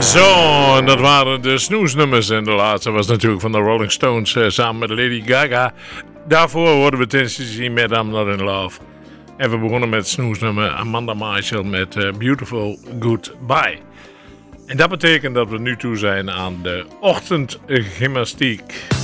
Zo, en dat waren de snoesnummers. En de laatste was natuurlijk van de Rolling Stones samen met Lady Gaga. Daarvoor hoorden we Tennessee met I'm Not In Love. En we begonnen met het snoesnummer Amanda Marshall met Beautiful Goodbye. En dat betekent dat we nu toe zijn aan de ochtendgymnastiek.